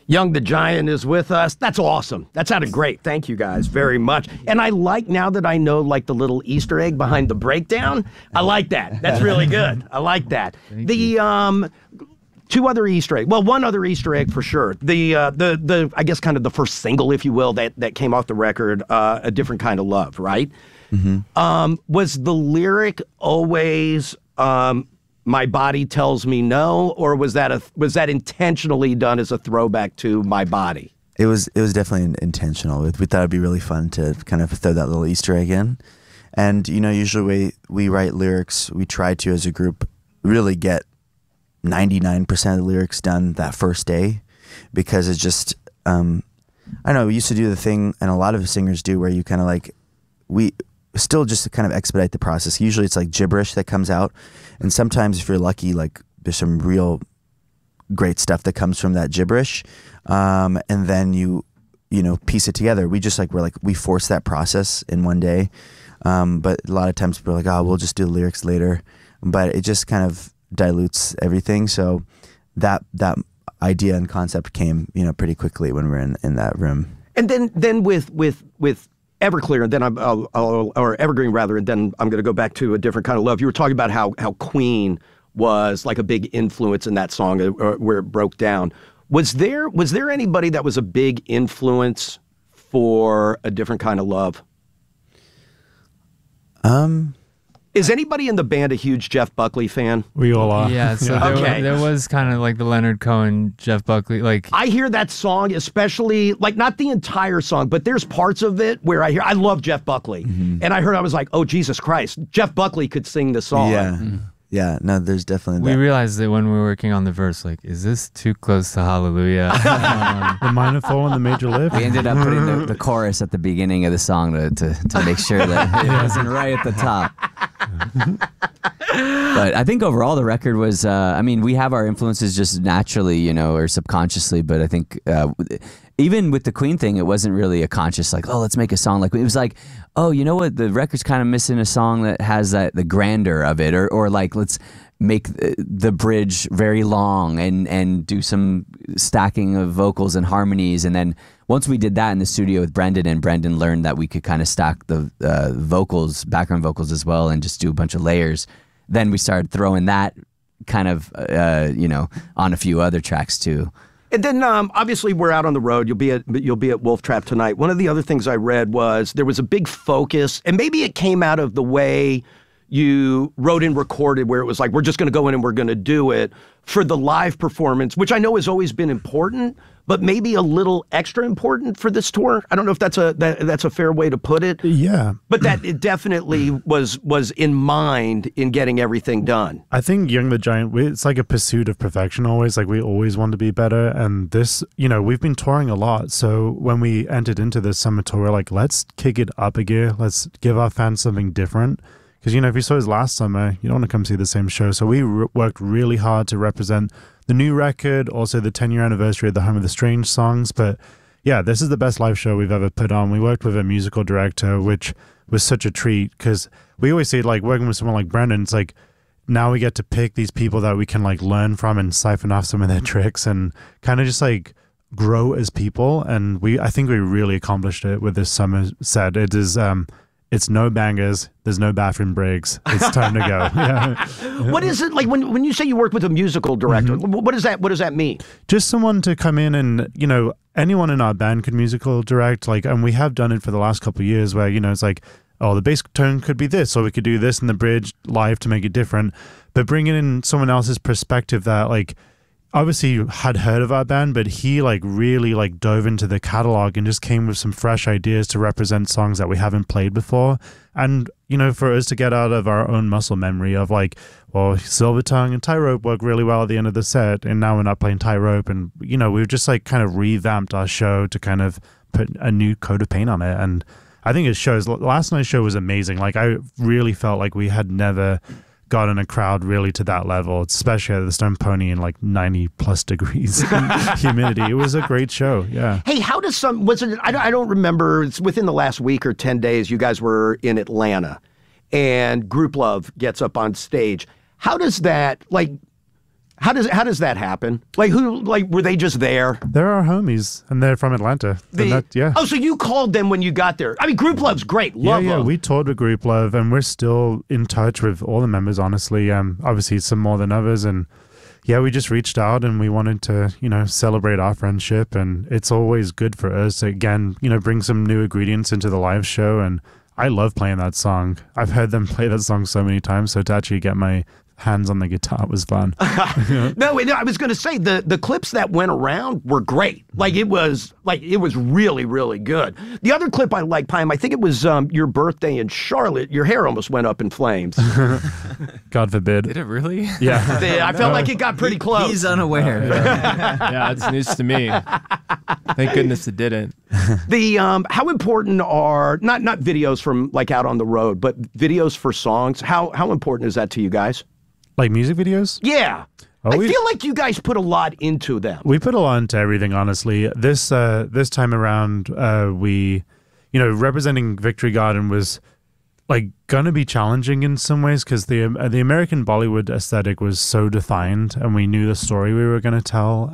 Young the Giant is with us. That's awesome. That sounded great. Thank you guys very much. And I like, now that I know like the little Easter egg behind the breakdown, I like that. That's really good. I like that. Two other Easter eggs. Well, one other Easter egg for sure. The I guess kind of the first single, if you will, that came off the record, A Different Kind of Love, right? Mm-hmm. Was the lyric always My Body Tells Me No, or was that intentionally done as a throwback to My Body? It was definitely intentional. We thought it'd be really fun to kind of throw that little Easter egg in. And usually we write lyrics, we try to as a group really get 99% of the lyrics done that first day, because it's just I don't know, we used to do the thing, and a lot of singers do, where you kind of like, we still just to kind of expedite the process. Usually it's like gibberish that comes out, and sometimes if you're lucky, like there's some real great stuff that comes from that gibberish, and then you piece it together. We force that process in one day, but a lot of times people are like, oh, we'll just do the lyrics later, but it just kind of dilutes everything. So that idea and concept came pretty quickly when we were in that room. And then with Everclear, and then or Evergreen rather, and then I'm going to go back to A Different Kind of Love. You were talking about how Queen was like a big influence in that song, where it broke down. Was there anybody that was a big influence for A Different Kind of Love? Is anybody in the band a huge Jeff Buckley fan? We all are. Yeah, so there was kind of like the Leonard Cohen, Jeff Buckley, like... I hear that song, especially, like not the entire song, but there's parts of it where I love Jeff Buckley. Mm-hmm. And I was like, oh, Jesus Christ, Jeff Buckley could sing the song. Yeah. Mm-hmm. Yeah, no, there's definitely that. We realized that when we were working on the verse, like, is this too close to Hallelujah? The minor fall and the major lift. We ended up putting the chorus at the beginning of the song to make sure that it wasn't right at the top. But I think overall the record was, we have our influences just naturally, or subconsciously, but I think even with the Queen thing, it wasn't really a conscious, like, oh, let's make a song like Queen. It was like, oh, you know what, the record's kind of missing a song that has the grandeur of it, or like, let's make the bridge very long and do some stacking of vocals and harmonies. And then once we did that in the studio with Brendan, and Brendan learned that we could kind of stack the vocals, background vocals as well, and just do a bunch of layers, then we started throwing that kind of, on a few other tracks too. And then obviously we're out on the road. You'll be at Wolf Trap tonight. One of the other things I read was there was a big focus, and maybe it came out of the way you wrote and recorded, where it was like, we're just going to go in and we're going to do it, for the live performance, which I know has always been important, but maybe a little extra important for this tour. I don't know if that's a fair way to put it. Yeah. But that it definitely was in mind in getting everything done. I think Young the Giant, it's like a pursuit of perfection always. Like, we always want to be better. And this, we've been touring a lot. So when we entered into this summer tour, we're like, let's kick it up a gear. Let's give our fans something different. Because, if you saw us last summer, you don't want to come see the same show. So we worked really hard to represent the new record, also the 10-year anniversary of the Home of the Strange songs. But yeah, this is the best live show we've ever put on. We worked with a musical director, which was such a treat, because we always say, like, working with someone like Brendan, it's like, now we get to pick these people that we can, like, learn from and siphon off some of their tricks and kind of just, like, grow as people. And I think we really accomplished it with this summer set. It is... it's no bangers. There's no bathroom breaks. It's time to go. Yeah. What is it like when you say you work with a musical director? Mm-hmm. What does that mean? Just someone to come in and, anyone in our band could musical direct. Like, and we have done it for the last couple of years, where, it's like, oh, the bass tone could be this, or we could do this in the bridge live to make it different. But bringing in someone else's perspective that, like, obviously had heard of our band, but he like really like dove into the catalog and just came with some fresh ideas to represent songs that we haven't played before. And, for us to get out of our own muscle memory of like, well, Silver Tongue and Tie Rope work really well at the end of the set, and now we're not playing Tie Rope. And, we've just like kind of revamped our show to kind of put a new coat of paint on it. And I think it shows. Last night's show was amazing. Like, I really felt like we had never gotten a crowd really to that level, especially at the Stone Pony in like 90 plus degrees humidity. It was a great show. Yeah. Hey, how does I don't remember, it's within the last week or 10 days, you guys were in Atlanta and Group Love gets up on stage. How does that, like, How does that happen? Like were they just there? They're our homies, and they're from Atlanta. Yeah. Oh, so you called them when you got there. I mean, Group Love's great. Love yeah, them. We toured with Group Love, and we're still in touch with all the members, honestly. Obviously, some more than others, and yeah, we just reached out, and we wanted to, celebrate our friendship, and it's always good for us to, again, bring some new ingredients into the live show, and I love playing that song. I've heard them play that song so many times, so to actually get my hands on the guitar was fun. No, I was going to say the clips that went around were great. It was really, really good. The other clip I liked, Pym, I think it was your birthday in Charlotte. Your hair almost went up in flames. God forbid. Did it really? Yeah. I felt like it got pretty close. He's unaware. Yeah, it's news to me. Thank goodness it didn't. How important are not videos from out on the road, but videos for songs? How important is that to you guys? Like music videos? Yeah. Oh, I feel like you guys put a lot into them. We put a lot into everything, honestly. This time around, we, representing Victory Garden was gonna be challenging in some ways because the American Bollywood aesthetic was so defined, and we knew the story we were gonna tell.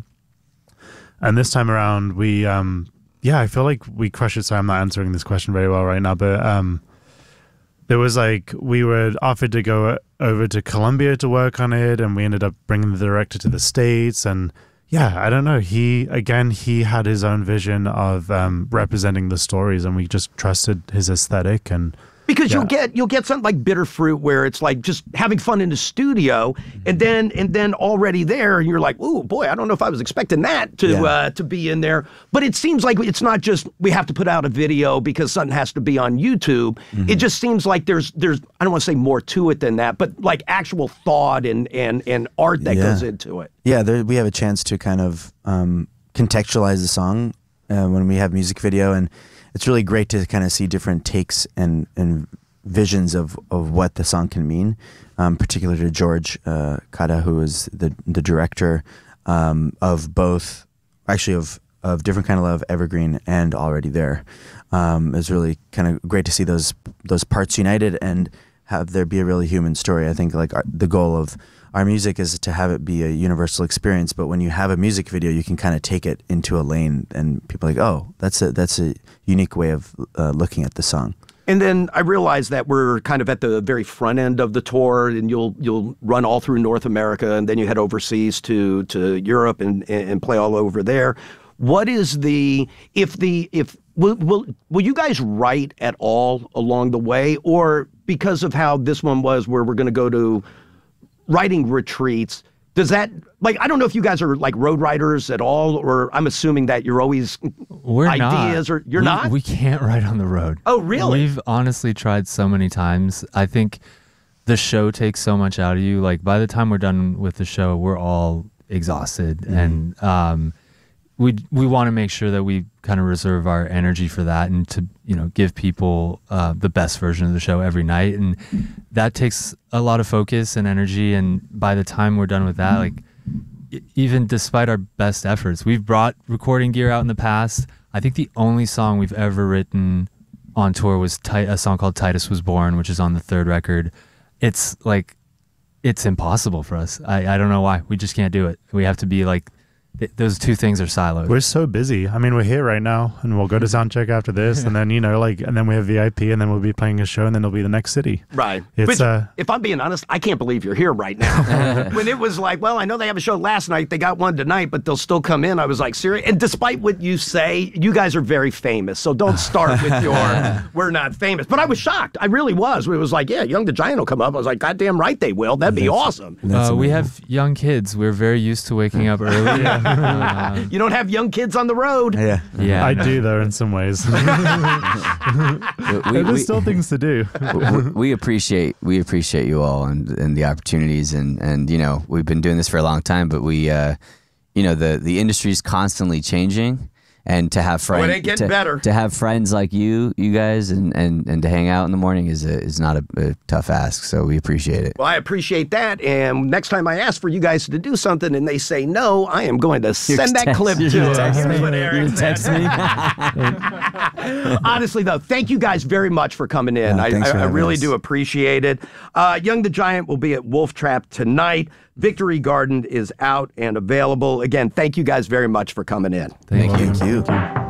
And this time around, we, I feel like we crushed it. So I'm not answering this question very well right now, but there was we were offered to go over to Colombia to work on it, and we ended up bringing the director to the States. And yeah, I don't know. He had his own vision of representing the stories, and we just trusted his aesthetic. And because you'll get something like Bitter Fruit, where it's just having fun in the studio, and then already there, you're like, ooh, boy, I don't know if I was expecting that to be in there. But it seems like it's not just we have to put out a video because something has to be on YouTube. Mm-hmm. It just seems like there's I don't want to say more to it than that, but actual thought and art that goes into it. Yeah, we have a chance to kind of contextualize the song when we have music video, and it's really great to kind of see different takes and visions of what the song can mean, particularly to George Kada, who is the director of both, actually of Different Kind of Love, Evergreen, and Already There. It's really kind of great to see those parts united and have there be a really human story. I think the goal of our music is to have it be a universal experience, but when you have a music video, you can kind of take it into a lane, and people are like, oh, that's a unique way of looking at the song. And then I realize that we're kind of at the very front end of the tour, and you'll run all through North America, and then you head overseas to Europe and play all over there. What is will you guys write at all along the way, or because of how this one was, where we're going to go to writing retreats, does that, I don't know if you guys are road writers at all, or I'm assuming that you're always ideas, not. Or you're not? We can't write on the road. Oh, really? We've honestly tried so many times. I think the show takes so much out of you. By the time we're done with the show, we're all exhausted. Mm-hmm. And we want to make sure that we kind of reserve our energy for that, and to give people the best version of the show every night, and that takes a lot of focus and energy. And by the time we're done with that, even despite our best efforts, we've brought recording gear out in the past. I think the only song we've ever written on tour was a song called Titus Was Born, which is on the third record. It's impossible for us. I don't know why. We just can't do it. We have to be those two things are siloed. We're so busy. I mean, we're here right now, and we'll go to sound check after this, and then and then we have VIP, and then we'll be playing a show, and then it'll be the next city. Right. It's if I'm being honest, I can't believe you're here right now. When it was well, I know they have a show last night, they got one tonight, but they'll still come in. I was serious. And despite what you say, you guys are very famous, so don't start with your we're not famous. But I was shocked. I really was. It was Young the Giant will come up. I was goddamn right they will. That'd be awesome. We have young kids. We're very used to waking up early. You don't have young kids on the road. Yeah. I do, though, in some ways. There's still things to do. we appreciate you all and the opportunities, and we've been doing this for a long time, but we the industry's constantly changing. And to have friends, it ain't getting better. To have friends like you guys, and to hang out in the morning is not a tough ask. So we appreciate it. Well, I appreciate that. And next time I ask for you guys to do something and they say no, I am going to send that clip to you. Text me. Honestly, though, thank you guys very much for coming in. I really do appreciate it. Young the Giant will be at Wolf Trap tonight. Victory Garden is out and available. Again, thank you guys very much for coming in. Thank you. Thank you.